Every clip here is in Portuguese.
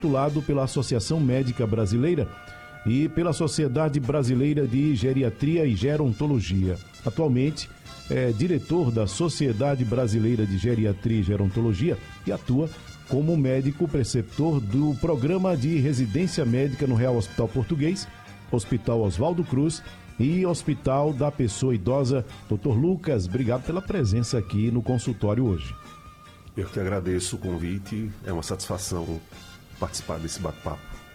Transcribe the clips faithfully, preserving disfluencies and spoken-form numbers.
intitulado pela Associação Médica Brasileira e pela Sociedade Brasileira de Geriatria e Gerontologia. Atualmente é diretor da Sociedade Brasileira de Geriatria e Gerontologia e atua como médico preceptor do Programa de Residência Médica no Real Hospital Português, Hospital Oswaldo Cruz e Hospital da Pessoa Idosa. Doutor Lucas, obrigado pela presença aqui no consultório hoje. Eu que agradeço o convite, é uma satisfação participar desse bate-papo.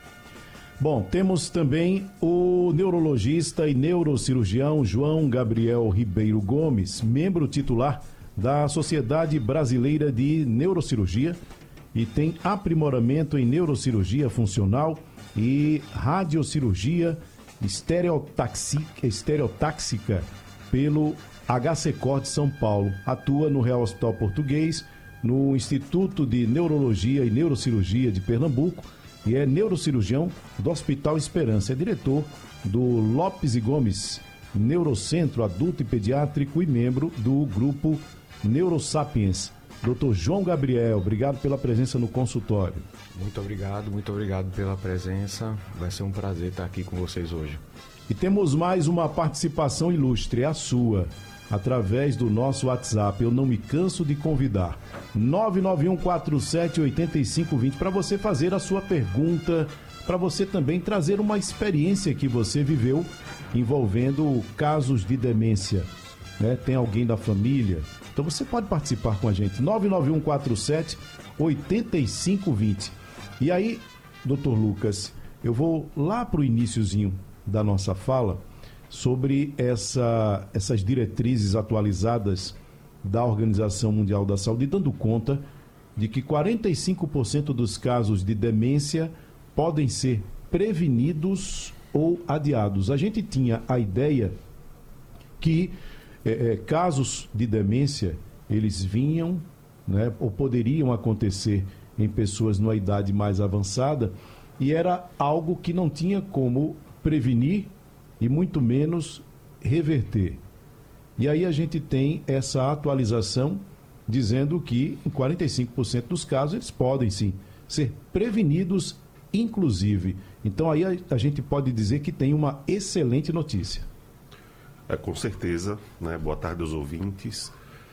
Bom, temos também o neurologista e neurocirurgião João Gabriel Ribeiro Gomes, membro titular da Sociedade Brasileira de Neurocirurgia e tem aprimoramento em neurocirurgia funcional e radiocirurgia estereotáxica, estereotáxica pelo H C C O R de São Paulo. Atua no Real Hospital Português, no Instituto de Neurologia e Neurocirurgia de Pernambuco e é neurocirurgião do Hospital Esperança. É diretor do Lopes e Gomes Neurocentro Adulto e Pediátrico e membro do grupo Neurosapiens. Doutor João Gabriel, obrigado pela presença no consultório. Muito obrigado, muito obrigado pela presença. Vai ser um prazer estar aqui com vocês hoje. E temos mais uma participação ilustre, a sua, através do nosso WhatsApp. Eu não me canso de convidar. nove nove um quatro sete oito cinco dois zero para você fazer a sua pergunta, para você também trazer uma experiência que você viveu envolvendo casos de demência. Né? Tem alguém da família? Então você pode participar com a gente. nove nove um quatro sete oito cinco dois zero. E aí, doutor Lucas, eu vou lá para o iniciozinho da nossa fala sobre essa, essas diretrizes atualizadas da Organização Mundial da Saúde, dando conta de que quarenta e cinco por cento dos casos de demência podem ser prevenidos ou adiados. A gente tinha a ideia que é, é, casos de demência, eles vinham, né, ou poderiam acontecer em pessoas numa idade mais avançada, e era algo que não tinha como prevenir e muito menos reverter. E aí a gente tem essa atualização dizendo que em quarenta e cinco por cento dos casos eles podem sim ser prevenidos, inclusive. Então aí a, a gente pode dizer que tem uma excelente notícia. É, com certeza, né? Boa tarde aos ouvintes.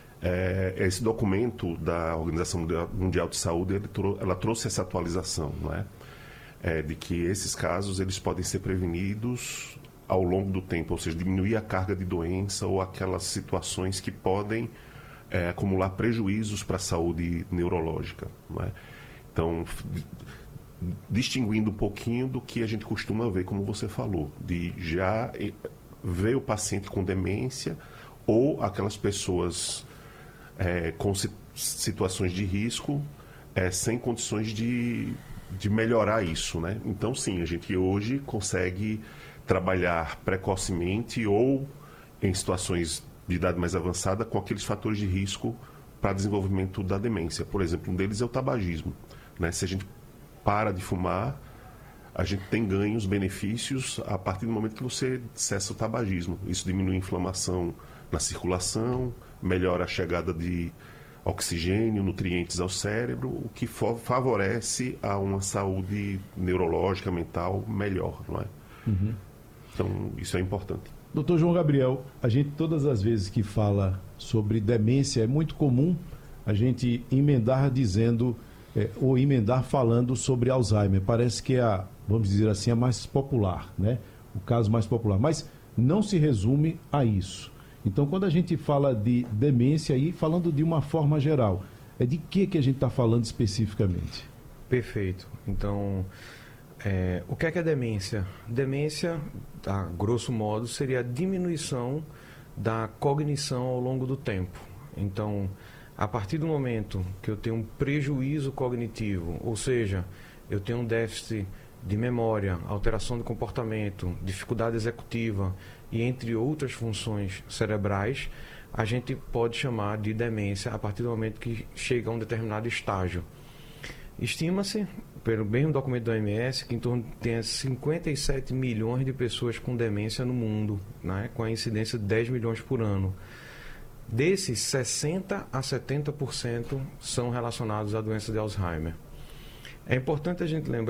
É, esse documento da Organização Mundial de Saúde, ele trou- ela trouxe essa atualização, não é? É, de que esses casos eles podem ser prevenidos ao longo do tempo, ou seja, diminuir a carga de doença ou aquelas situações que podem é, acumular prejuízos para a saúde neurológica, não é? Então, distinguindo um pouquinho do que a gente costuma ver, como você falou, de já ver o paciente com demência ou aquelas pessoas é, com situações de risco é, sem condições de de melhorar isso, né? Então, sim, a gente hoje consegue trabalhar precocemente ou em situações de idade mais avançada com aqueles fatores de risco para desenvolvimento da demência. Por exemplo, um deles é o tabagismo, né? Se a gente para de fumar, a gente tem ganhos, benefícios a partir do momento que você cessa o tabagismo. Isso diminui a inflamação na circulação, melhora a chegada de oxigênio, nutrientes ao cérebro, o que favorece a uma saúde neurológica, mental melhor, não é? Uhum. Então, isso é importante. Doutor João Gabriel, a gente todas as vezes que fala sobre demência, é muito comum a gente emendar dizendo, é, ou emendar falando sobre Alzheimer. Parece que é a, vamos dizer assim, a mais popular, né? O caso mais popular. Mas não se resume a isso. Então, quando a gente fala de demência, aí falando de uma forma geral, é de que, que a gente está falando especificamente? Perfeito. Então, é, o que é que é demência? Demência, a grosso modo, seria a diminuição da cognição ao longo do tempo. Então, a partir do momento que eu tenho um prejuízo cognitivo, ou seja, eu tenho um déficit de memória, alteração de comportamento, dificuldade executiva e entre outras funções cerebrais, a gente pode chamar de demência a partir do momento que chega a um determinado estágio. Estima-se, pelo mesmo documento da O M S, que em torno de cinquenta e sete milhões de pessoas com demência no mundo, né, com a incidência de dez milhões por ano. Desses, sessenta a setenta por cento são relacionados à doença de Alzheimer. É importante a gente lembrar